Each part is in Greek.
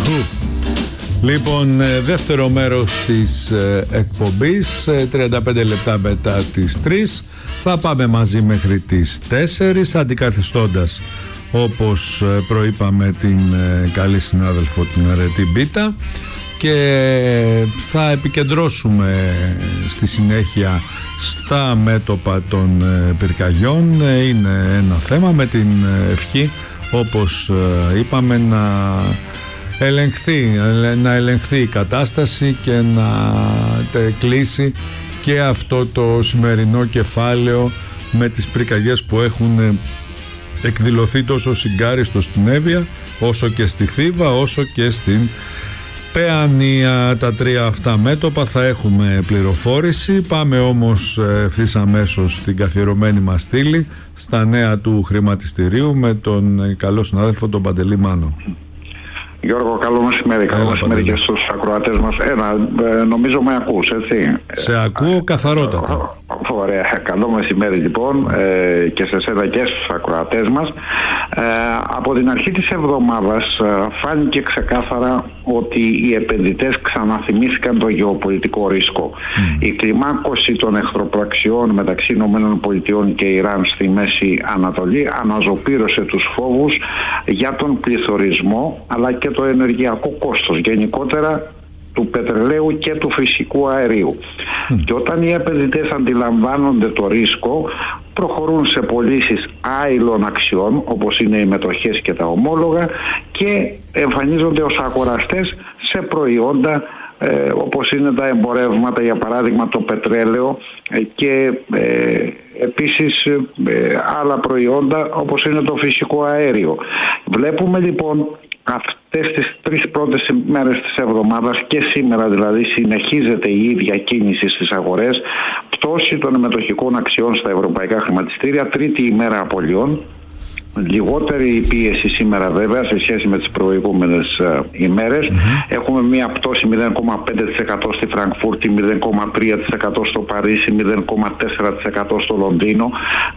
Λοιπόν, δεύτερο μέρος της εκπομπής, 35 λεπτά μετά τις 3. Θα πάμε μαζί μέχρι τις 4, αντικαθιστώντας, όπως προείπαμε, την καλή συνάδελφο την Αρετή Μπίτα, και θα επικεντρώσουμε στη συνέχεια στα μέτωπα των πυρκαγιών. Είναι ένα θέμα, με την ευχή, όπως είπαμε, να ελεγχθεί η κατάσταση και να κλείσει και αυτό το σημερινό κεφάλαιο με τις πυρκαγιές που έχουν εκδηλωθεί τόσο συγκάριστο στην Εύβοια, όσο και στη Θήβα, όσο και στην Παιανία. Τα τρία αυτά μέτωπα θα έχουμε πληροφόρηση. Πάμε όμως ευθύς αμέσως στην καθιερωμένη μας στήλη, στα νέα του χρηματιστηρίου, με τον καλό συνάδελφο τον Παντελή Μάνο. Γιώργο, καλό μεσημέρι. Καλό μεσημέρι και στους ακροατές μας. Νομίζω με ακούς, έτσι? Σε ακούω καθαρότατα. Ωραία. Καλό μεσημέρι λοιπόν και σε εσένα και στους ακροατές μας. Από την αρχή της εβδομάδας φάνηκε ξεκάθαρα ότι οι επενδυτές ξαναθυμήθηκαν το γεωπολιτικό ρίσκο. Η κλιμάκωση των εχθροπραξιών μεταξύ ΗΠΑ και Ιράν στη Μέση Ανατολή αναζωπήρωσε τους φόβους για τον πληθωρισμό, αλλά και το ενεργειακό κόστος γενικότερα του πετρελαίου και του φυσικού αερίου. Και όταν οι επενδυτές αντιλαμβάνονται το ρίσκο, προχωρούν σε πωλήσεις άειλων αξιών, όπως είναι οι μετοχές και τα ομόλογα, και εμφανίζονται ως αγοραστές σε προϊόντα όπως είναι τα εμπορεύματα, για παράδειγμα το πετρέλαιο, και επίσης άλλα προϊόντα όπως είναι το φυσικό αέριο. Βλέπουμε λοιπόν αυτές τις 3 πρώτες μέρες της εβδομάδας, και σήμερα δηλαδή, συνεχίζεται η ίδια κίνηση στις αγορές, πτώση των μετοχικών αξιών στα ευρωπαϊκά χρηματιστήρια, τρίτη ημέρα απολειών. Λιγότερη η πίεση σήμερα βέβαια σε σχέση με τις προηγούμενες ημέρες. Έχουμε μια πτώση 0,5% στη Φραγκφούρτη, 0,3% στο Παρίσι, 0,4% στο Λονδίνο,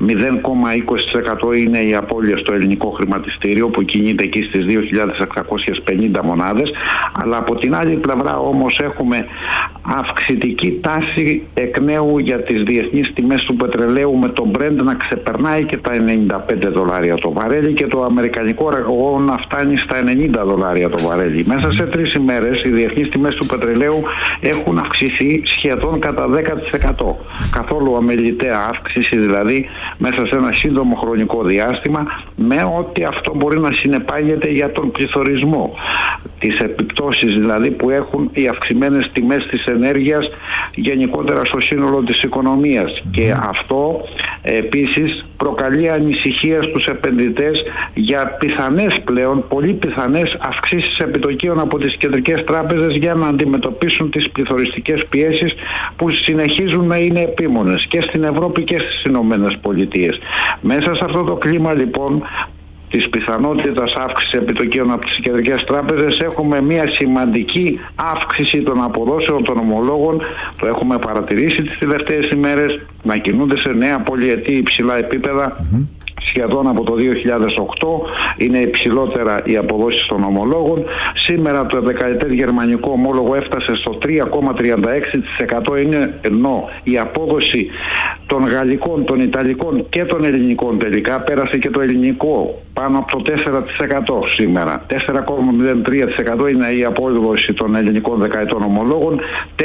0,20% είναι η απώλεια στο ελληνικό χρηματιστήριο που κινείται εκεί στις 2.650 μονάδες. Αλλά από την άλλη πλευρά όμως έχουμε αυξητική τάση εκ νέου για τις διεθνείς τιμές του πετρελαίου, με το Brent να ξεπερνάει και τα $95 το βαρέλι και το αμερικανικό ραγωγό να φτάνει στα $90 το βαρέλι. Μέσα σε 3 ημέρες οι διεθνείς τιμές του πετρελαίου έχουν αυξηθεί σχεδόν κατά 10%. Καθόλου αμεληταία αύξηση δηλαδή μέσα σε ένα σύντομο χρονικό διάστημα, με ό,τι αυτό μπορεί να συνεπάγεται για τον πληθωρισμό. Τις επιπτώσεις δηλαδή που έχουν οι αυξημένες τιμές της ενέργειας γενικότερα στο σύνολο της οικονομίας. Και αυτό επίσης προκαλεί ανησυχία στους επενδυτές για πιθανές πλέον, πολύ πιθανές αυξήσεις επιτοκίων από τις κεντρικές τράπεζες για να αντιμετωπίσουν τις πληθωριστικές πιέσεις που συνεχίζουν να είναι επίμονες και στην Ευρώπη και στις Ηνωμένες Πολιτείες. Μέσα σε αυτό το κλίμα λοιπόν της πιθανότητας αύξησης επιτοκίων από τις κεντρικές τράπεζες, έχουμε μια σημαντική αύξηση των αποδόσεων των ομολόγων. Το έχουμε παρατηρήσει τις τελευταίες ημέρες να κινούνται σε νέα πολυετή υψηλά επίπεδα. Σχεδόν από το 2008 είναι υψηλότερα οι αποδόσεις των ομολόγων. Σήμερα το δεκαετές γερμανικό ομόλογο έφτασε στο 3,36%, είναι, ενώ η απόδοση των γαλλικών, των ιταλικών και των ελληνικών τελικά πέρασε και το ελληνικό πάνω από το 4% σήμερα. 4,03% είναι η απόδοση των ελληνικών δεκαετών ομολόγων,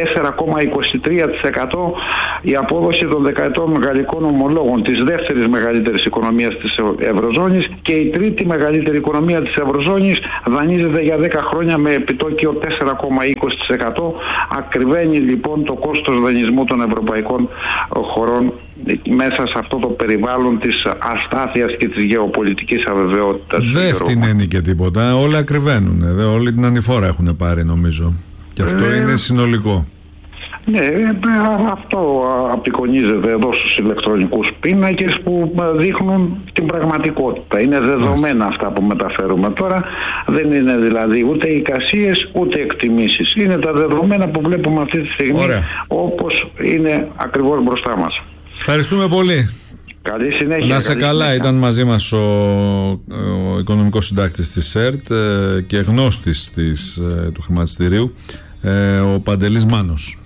4,23% η απόδοση των δεκαετών γαλλικών ομολόγων της δεύτερης μεγαλύτερης οικονομίας της Ευρωζώνης, και η τρίτη μεγαλύτερη οικονομία της Ευρωζώνης δανείζεται για 10 χρόνια με επιτόκιο 4,20%. Ακριβένει λοιπόν το κόστος δανεισμού των ευρωπαϊκών χωρών μέσα σε αυτό το περιβάλλον της αστάθειας και της γεωπολιτικής αβεβαιότητας. Δεν φτηνένει και τίποτα, όλα ακριβένουν. Όλη την ανηφόρα έχουν πάρει νομίζω. Και αυτό είναι συνολικό. Ναι, αυτό απεικονίζεται εδώ στους ηλεκτρονικούς πίνακες που δείχνουν την πραγματικότητα. Είναι δεδομένα αυτά που μεταφέρουμε τώρα. Δεν είναι δηλαδή ούτε εικασίες ούτε εκτιμήσεις. Είναι τα δεδομένα που βλέπουμε αυτή τη στιγμή. Ωραία. Όπως είναι ακριβώς μπροστά μας. Ευχαριστούμε πολύ. Καλή συνέχεια. Να σε καλά, ήταν μαζί μας ο οικονομικός συντάκτης της ΣΕΡΤ και γνώστης του χρηματιστηρίου, ο Παντελής Μάνος.